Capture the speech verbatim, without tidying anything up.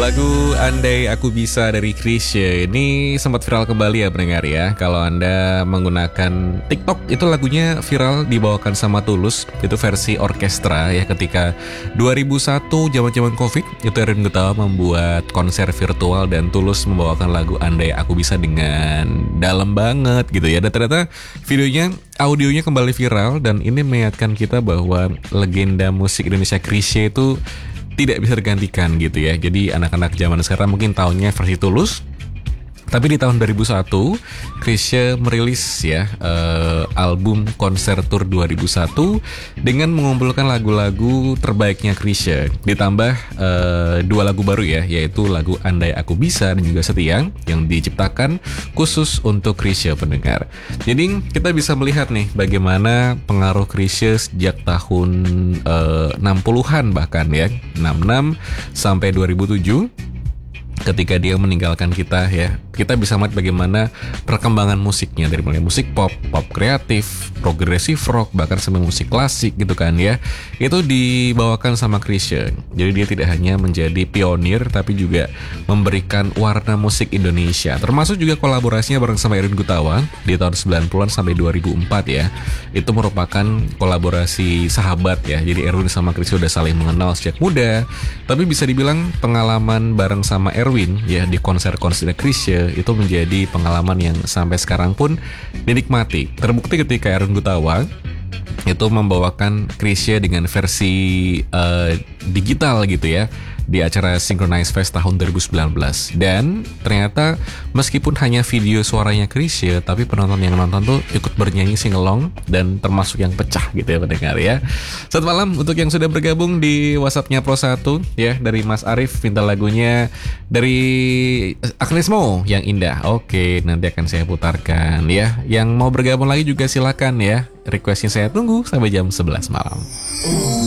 Lagu Andai Aku Bisa dari Chrisye ini sempat viral kembali ya pendengar ya. Kalau Anda menggunakan TikTok, itu lagunya viral dibawakan sama Tulus. Itu versi orkestra ya, ketika dua ribu satu zaman-zaman Covid itu Erwin Gutawa membuat konser virtual dan Tulus membawakan lagu Andai Aku Bisa dengan dalam banget gitu ya. Dan ternyata videonya, audionya kembali viral, dan ini mengingatkan kita bahwa legenda musik Indonesia Chrisye itu tidak bisa tergantikan gitu ya. Jadi anak-anak zaman sekarang mungkin tahunnya versi Tulus, tapi di tahun dua ribu satu Chrisye merilis ya uh, album konser tour dua ribu satu dengan mengumpulkan lagu-lagu terbaiknya Chrisye, ditambah uh, dua lagu baru ya, yaitu lagu Andai Aku Bisa dan juga Setia yang diciptakan khusus untuk Chrisye pendengar. Jadi kita bisa melihat nih bagaimana pengaruh Chrisye sejak tahun uh, enam puluhan bahkan ya, enam puluh enam sampai dua ribu tujuh. Ketika dia meninggalkan kita ya, kita bisa melihat bagaimana perkembangan musiknya, dari mulai musik pop, pop kreatif, progressive rock, bahkan sampai musik klasik gitu kan ya. Itu dibawakan sama Chrisye. Jadi dia tidak hanya menjadi pionir, tapi juga memberikan warna musik Indonesia. Termasuk juga kolaborasinya bareng sama Erwin Gutawa di tahun sembilan puluhan sampai dua ribu empat ya. Itu merupakan kolaborasi sahabat ya. Jadi Erwin sama Chrisye udah saling mengenal sejak muda. Tapi bisa dibilang pengalaman bareng sama Erwin ya di konser-konser Chrisye itu menjadi pengalaman yang sampai sekarang pun dinikmati. Terbukti ketika Erwin Gutawa itu membawakan Chrisye dengan versi uh, digital gitu ya di acara Synchronize Fest tahun dua ribu sembilan belas. Dan ternyata meskipun hanya video suaranya Chrisye, tapi penonton yang nonton tuh ikut bernyanyi singelong dan termasuk yang pecah gitu ya pendengar ya. Selamat malam untuk yang sudah bergabung di WhatsAppnya Pro satu ya, dari Mas Arif minta lagunya dari Agnes Mo yang indah. Oke, nanti akan saya putarkan ya. Yang mau bergabung lagi juga silakan ya. Requestnya saya tunggu sampai jam sebelas malam.